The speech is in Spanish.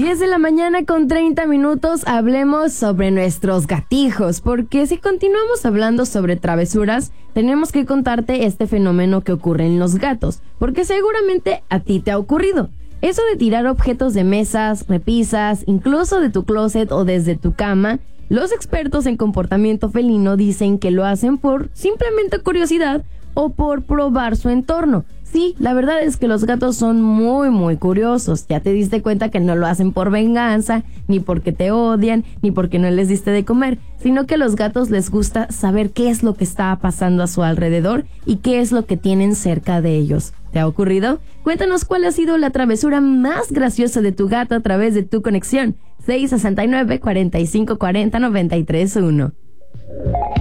10 de la mañana con 30 minutos, hablemos sobre nuestros gatijos, porque si continuamos hablando sobre travesuras, tenemos que contarte este fenómeno que ocurre en los gatos, porque seguramente a ti te ha ocurrido. Eso de tirar objetos de mesas, repisas, incluso de tu closet o desde tu cama, los expertos en comportamiento felino dicen que lo hacen por simplemente curiosidad o por probar su entorno. Sí, la verdad es que los gatos son muy curiosos. Ya te diste cuenta que no lo hacen por venganza, ni porque te odian, ni porque no les diste de comer, sino que a los gatos les gusta saber qué es lo que está pasando a su alrededor y qué es lo que tienen cerca de ellos. ¿Te ha ocurrido? Cuéntanos cuál ha sido la travesura más graciosa de tu gato a través de tu conexión. 669-4540-931.